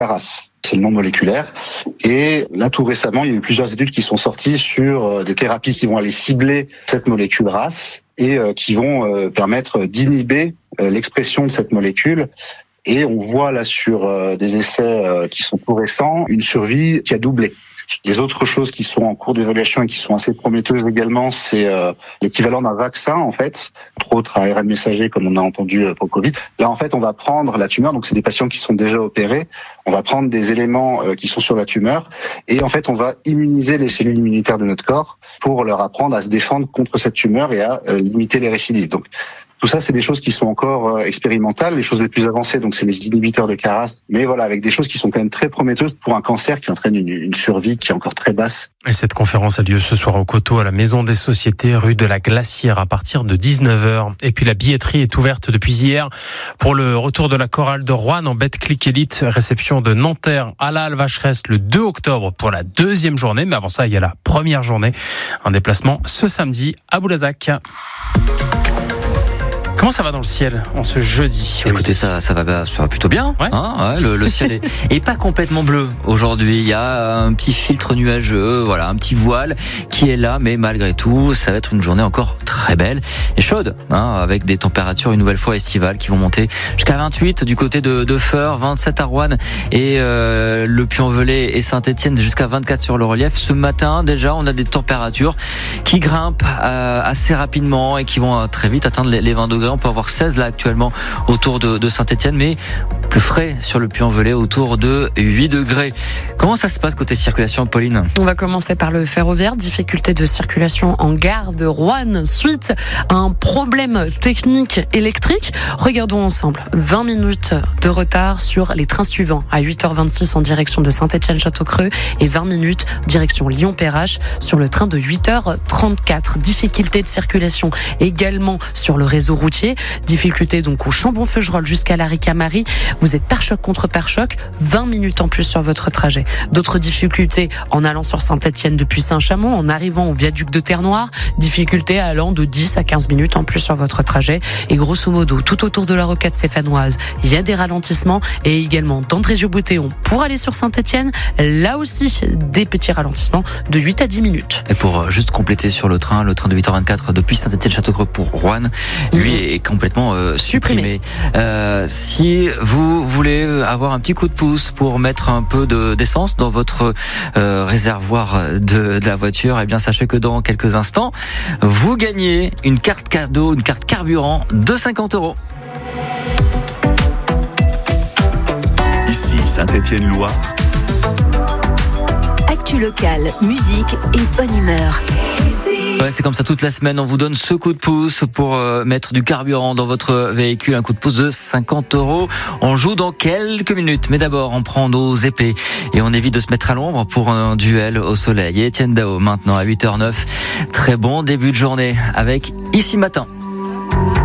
Caras. C'est le nom moléculaire. Et là, tout récemment, il y a eu plusieurs études qui sont sorties sur des thérapies qui vont aller cibler cette molécule RAS et qui vont permettre d'inhiber l'expression de cette molécule. Et on voit là sur des essais qui sont tout récents une survie qui a doublé. Les autres choses qui sont en cours d'évaluation et qui sont assez prometteuses également, c'est l'équivalent d'un vaccin en fait, entre autres à ARN messager comme on a entendu pour le Covid. Là en fait, on va prendre la tumeur, donc c'est des patients qui sont déjà opérés. On va prendre des éléments qui sont sur la tumeur et en fait, on va immuniser les cellules immunitaires de notre corps pour leur apprendre à se défendre contre cette tumeur et à limiter les récidives. Donc tout ça, c'est des choses qui sont encore expérimentales. Les choses les plus avancées, donc c'est les inhibiteurs de Caras. Mais voilà, avec des choses qui sont quand même très prometteuses pour un cancer qui entraîne une survie qui est encore très basse. Et cette conférence a lieu ce soir au Coteau, à la Maison des Sociétés, rue de la Glacière, à partir de 19h. Et puis la billetterie est ouverte depuis hier pour le retour de la chorale de Roanne en Betclic Elite. Réception de Nanterre à la Halle-Vacheresse le 2 octobre pour la deuxième journée. Mais avant ça, il y a la première journée. Un déplacement ce samedi à Boulazac. Comment ça va dans le ciel en ce jeudi? Écoutez, ça va plutôt bien. Ouais. Le ciel est pas complètement bleu aujourd'hui. Il y a un petit filtre nuageux, voilà, un petit voile qui est là, mais malgré tout, ça va être une journée encore très belle et chaude, avec des températures une nouvelle fois estivales qui vont monter jusqu'à 28 du côté de Feurs, 27 à Roanne et le Puy-en-Velay et Saint-Étienne, jusqu'à 24 sur le relief. Ce matin, déjà, on a des températures qui grimpent assez rapidement et qui vont très vite atteindre les 20 degrés. On peut avoir 16 là actuellement autour de Saint-Étienne, mais plus frais sur le Puy-en-Velay, autour de 8 degrés. Comment ça se passe côté circulation, Pauline? On va commencer par le ferroviaire. Difficulté de circulation en gare de Roanne suite à un problème technique électrique. Regardons ensemble. 20 minutes de retard sur les trains suivants. À 8h26 en direction de Saint-Étienne-Château-Creux et 20 minutes direction Lyon-Perrache sur le train de 8h34. Difficulté de circulation également sur le réseau routier. Difficulté donc au Chambon-Feugerolles jusqu'à la Ricamarie. Vous êtes pare-choc contre pare-choc, 20 minutes en plus sur votre trajet. D'autres difficultés en allant sur Saint-Étienne depuis Saint-Chamond, en arrivant au viaduc de Terre-Noire. Difficultés allant de 10 à 15 minutes en plus sur votre trajet. Et grosso modo, tout autour de la rocade stéphanoise, il y a des ralentissements et également d'Andrézieux-Boutéon pour aller sur Saint-Étienne. Là aussi, des petits ralentissements de 8 à 10 minutes. Et pour juste compléter sur le train de 8h24 depuis Saint-Étienne-Château-Creux pour Roanne, lui est complètement supprimé. Si vous voulez avoir un petit coup de pouce pour mettre un peu d'essence dans votre réservoir de la voiture, eh bien sachez que dans quelques instants, vous gagnez une carte cadeau, une carte carburant de 50 €. Ici Saint-Étienne-Loire. Actu locale, musique et bonne humeur. Ouais, c'est comme ça toute la semaine, on vous donne ce coup de pouce pour mettre du carburant dans votre véhicule, un coup de pouce de 50 €. On joue dans quelques minutes, mais d'abord on prend nos épées et on évite de se mettre à l'ombre pour un duel au soleil. Et Etienne Dao maintenant à 8h09. Très bon début de journée avec Ici Matin.